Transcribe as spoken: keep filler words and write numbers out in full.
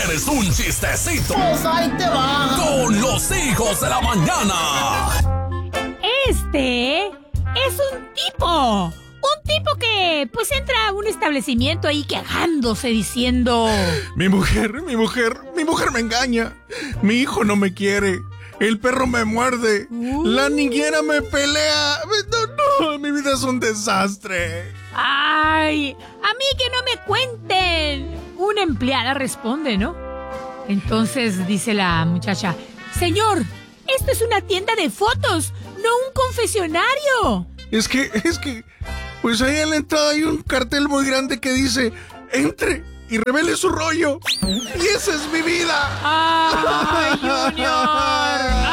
quieres un chistecito? Pues ahí te va. Con los hijos de la mañana. Este es un tipo. Un tipo que pues entra a un establecimiento ahí quejándose diciendo: Mi mujer, mi mujer, mi mujer me engaña. Mi hijo no me quiere. El perro me muerde. Uh. La niñera me pelea. No, no, mi vida es un desastre. Ay, a mí que no me cuenten. Una empleada responde, ¿no? Entonces dice la muchacha: Señor, esto es una tienda de fotos, no un confesionario. Es que, es que, pues ahí en la entrada hay un cartel muy grande que dice: entre y revele su rollo. Y esa es mi vida. ¡Ay, Junior!